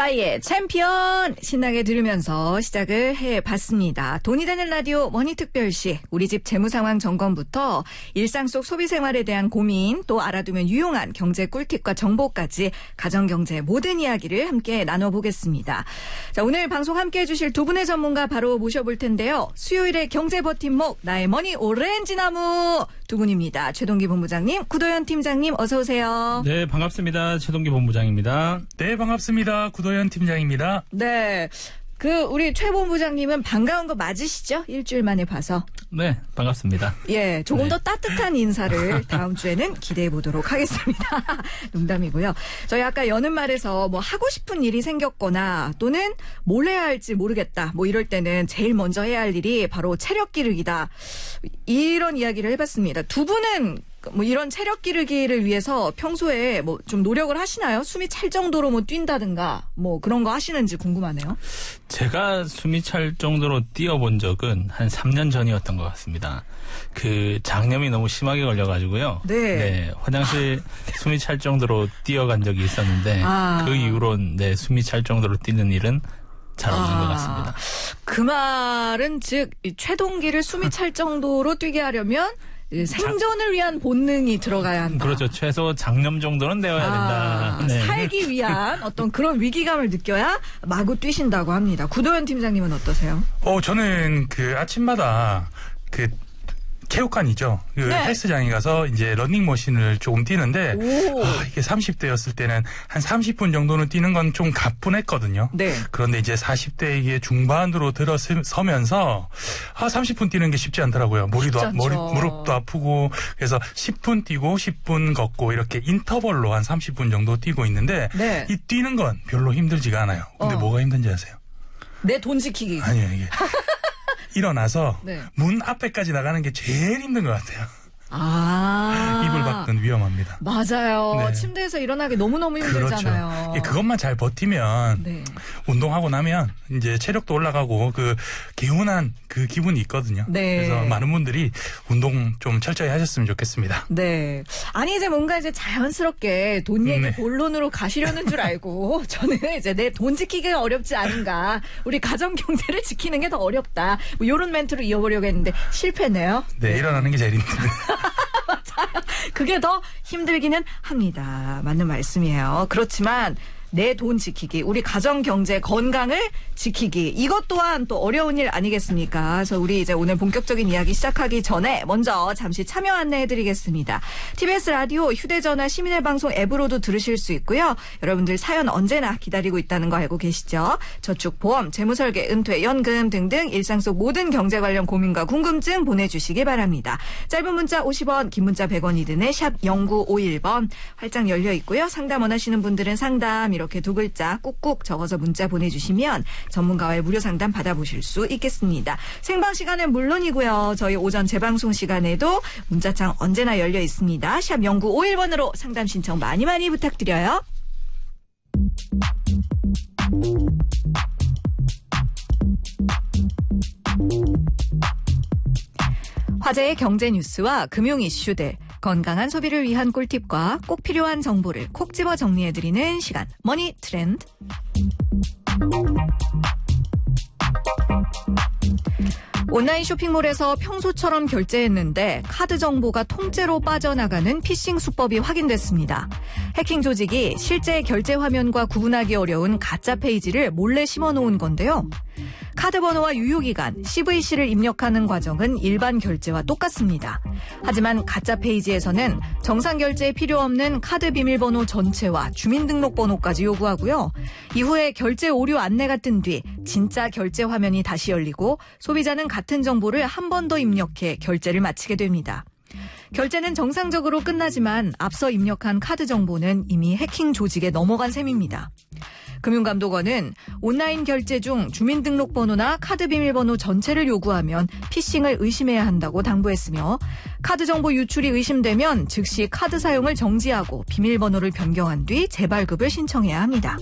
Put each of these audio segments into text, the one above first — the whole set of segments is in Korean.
싸이의 챔피언 신나게 들으면서 시작을 해봤습니다. 돈이 되는 라디오 머니특별시 우리 집 재무상황 점검부터 일상 속 소비생활에 대한 고민 또 알아두면 유용한 경제 꿀팁과 정보까지 가정경제의 모든 이야기를 함께 나눠보겠습니다. 자, 오늘 방송 함께해 주실 두 분의 전문가 바로 모셔볼 텐데요. 수요일의 경제 버팀목 나의 머니 오렌지 나무 두 분입니다. 최동기 본부장님, 구도현 팀장님 어서 오세요. 네, 반갑습니다. 최동기 본부장입니다. 네, 반갑습니다. 구도현 팀장입니다. 네. 우리 최 본부장님은 반가운 거 맞으시죠? 일주일 만에 봐서. 네, 반갑습니다. 예, 조금 더 따뜻한 인사를 다음 주에는 기대해 보도록 하겠습니다. 농담이고요. 저희 아까 여는 말에서 뭐 하고 싶은 일이 생겼거나 또는 뭘 해야 할지 모르겠다. 뭐 이럴 때는 제일 먼저 해야 할 일이 바로 체력 기르기다. 이런 이야기를 해봤습니다. 두 분은 뭐 이런 체력 기르기를 위해서 평소에 뭐 좀 노력을 하시나요? 숨이 찰 정도로 뭐 뛴다든가 뭐 그런 거 하시는지 궁금하네요. 제가 숨이 찰 정도로 뛰어본 적은 한 3년 전이었던 것 같습니다. 장염이 너무 심하게 걸려가지고요. 네. 화장실 숨이 찰 정도로 뛰어간 적이 있었는데 그 이후로는 숨이 찰 정도로 뛰는 일은 잘 없는 것 같습니다. 그 말은 즉 최동기를 숨이 찰 정도로 뛰게 하려면 생존을 위한 본능이 들어가야 한다. 그렇죠. 최소 장염 정도는 되어야 된다. 네. 살기 위한 어떤 그런 위기감을 느껴야 마구 뛰신다고 합니다. 구도현 팀장님은 어떠세요? 저는 아침마다 체육관이죠. 헬스장에 가서 이제 러닝머신을 조금 뛰는데 이게 30대였을 때는 한 30분 정도는 뛰는 건 좀 가뿐했거든요. 네. 그런데 이제 40대 이게 중반으로 들어서면서 30분 뛰는 게 쉽지 않더라고요. 무릎도 아프고 그래서 10분 뛰고 10분 걷고 이렇게 인터벌로 한 30분 정도 뛰고 있는데 이 뛰는 건 별로 힘들지가 않아요. 근데 뭐가 힘든지 아세요? 내 돈 지키기. 아니요, 이게. 일어나서 문 앞에까지 나가는 게 제일 힘든 것 같아요. 이불 밖은 위험합니다. 맞아요. 네. 침대에서 일어나기 너무너무 힘들잖아요. 그렇죠. 그것만 잘 버티면 운동하고 나면 이제 체력도 올라가고 개운한 기분이 있거든요. 네. 그래서 많은 분들이 운동 좀 철저히 하셨으면 좋겠습니다. 네. 아니 이제 뭔가 자연스럽게 돈 얘기 본론으로 가시려는 줄 알고 저는 이제 내 돈 지키기가 어렵지 않은가. 우리 가정 경제를 지키는 게 더 어렵다. 뭐 이런 멘트로 이어보려고 했는데 실패네요. 네, 일어나는 게 제일 힘든데. 맞아요. 그게 더 힘들기는 합니다. 맞는 말씀이에요. 그렇지만 내 돈 지키기, 우리 가정 경제 건강을 지키기 이것 또한 또 어려운 일 아니겠습니까? 그래서 우리 이제 오늘 본격적인 이야기 시작하기 전에 먼저 잠시 참여 안내해드리겠습니다. TBS 라디오 휴대전화 시민의 방송 앱으로도 들으실 수 있고요. 여러분들 사연 언제나 기다리고 있다는 거 알고 계시죠? 저축, 보험, 재무설계, 은퇴, 연금 등등 일상 속 모든 경제 관련 고민과 궁금증 보내주시기 바랍니다. 짧은 문자 50원, 긴 문자 100원이 드는 샵 0951번 활짝 열려 있고요. 상담 원하시는 분들은 상담 이렇게 두 글자 꾹꾹 적어서 문자 보내주시면 전문가와의 무료 상담 받아보실 수 있겠습니다. 생방 시간은 물론이고요. 저희 오전 재방송 시간에도 문자창 언제나 열려 있습니다. 샵 0951번으로 상담 신청 많이 많이 부탁드려요. 화제의 경제 뉴스와 금융 이슈들, 건강한 소비를 위한 꿀팁과 꼭 필요한 정보를 콕 집어 정리해드리는 시간, 머니 트렌드. 온라인 쇼핑몰에서 평소처럼 결제했는데 카드 정보가 통째로 빠져나가는 피싱 수법이 확인됐습니다. 해킹 조직이 실제 결제 화면과 구분하기 어려운 가짜 페이지를 몰래 심어놓은 건데요. 카드 번호와 유효기간, CVC를 입력하는 과정은 일반 결제와 똑같습니다. 하지만 가짜 페이지에서는 정상 결제에 필요 없는 카드 비밀번호 전체와 주민등록번호까지 요구하고요. 이후에 결제 오류 안내가 뜬 뒤 진짜 결제 화면이 다시 열리고 소비자는 같은 정보를 한 번 더 입력해 결제를 마치게 됩니다. 결제는 정상적으로 끝나지만 앞서 입력한 카드 정보는 이미 해킹 조직에 넘어간 셈입니다. 금융감독원은 온라인 결제 중 주민등록번호나 카드 비밀번호 전체를 요구하면 피싱을 의심해야 한다고 당부했으며 카드 정보 유출이 의심되면 즉시 카드 사용을 정지하고 비밀번호를 변경한 뒤 재발급을 신청해야 합니다.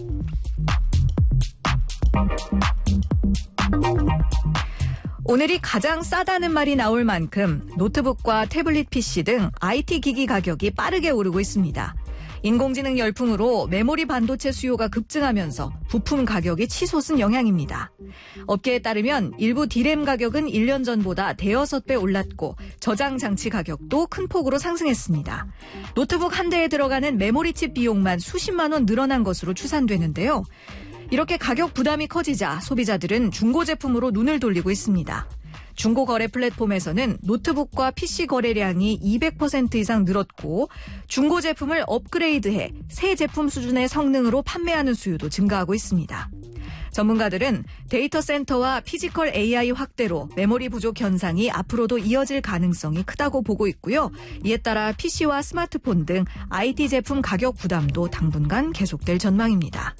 오늘이 가장 싸다는 말이 나올 만큼 노트북과 태블릿 PC 등 IT 기기 가격이 빠르게 오르고 있습니다. 인공지능 열풍으로 메모리 반도체 수요가 급증하면서 부품 가격이 치솟은 영향입니다. 업계에 따르면 일부 D램 가격은 1년 전보다 대여섯 배 올랐고 저장 장치 가격도 큰 폭으로 상승했습니다. 노트북 한 대에 들어가는 메모리칩 비용만 수십만 원 늘어난 것으로 추산되는데요. 이렇게 가격 부담이 커지자 소비자들은 중고 제품으로 눈을 돌리고 있습니다. 중고 거래 플랫폼에서는 노트북과 PC 거래량이 200% 이상 늘었고 중고 제품을 업그레이드해 새 제품 수준의 성능으로 판매하는 수요도 증가하고 있습니다. 전문가들은 데이터 센터와 피지컬 AI 확대로 메모리 부족 현상이 앞으로도 이어질 가능성이 크다고 보고 있고요. 이에 따라 PC와 스마트폰 등 IT 제품 가격 부담도 당분간 계속될 전망입니다.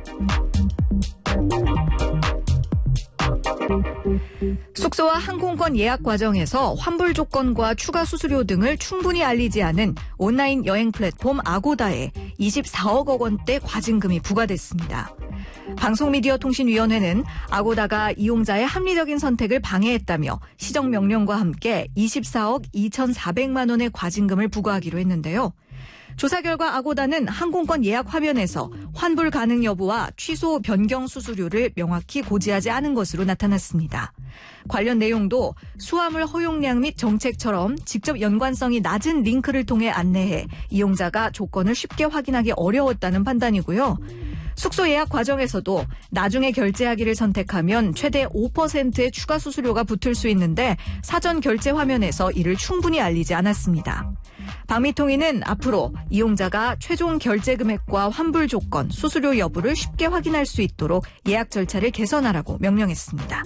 숙소와 항공권 예약 과정에서 환불 조건과 추가 수수료 등을 충분히 알리지 않은 온라인 여행 플랫폼 아고다에 24억 원대 과징금이 부과됐습니다. 방송미디어통신위원회는 아고다가 이용자의 합리적인 선택을 방해했다며 시정명령과 함께 24억 2,400만 원의 과징금을 부과하기로 했는데요. 조사 결과 아고다는 항공권 예약 화면에서 환불 가능 여부와 취소 변경 수수료를 명확히 고지하지 않은 것으로 나타났습니다. 관련 내용도 수화물 허용량 및 정책처럼 직접 연관성이 낮은 링크를 통해 안내해 이용자가 조건을 쉽게 확인하기 어려웠다는 판단이고요. 숙소 예약 과정에서도 나중에 결제하기를 선택하면 최대 5%의 추가 수수료가 붙을 수 있는데 사전 결제 화면에서 이를 충분히 알리지 않았습니다. 방미통위는 앞으로 이용자가 최종 결제 금액과 환불 조건, 수수료 여부를 쉽게 확인할 수 있도록 예약 절차를 개선하라고 명령했습니다.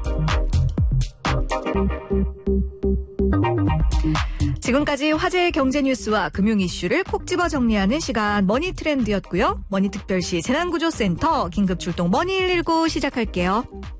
지금까지 화제의 경제 뉴스와 금융 이슈를 콕 집어 정리하는 시간 머니트렌드였고요. 머니특별시 재난구조센터 긴급출동 머니119 시작할게요.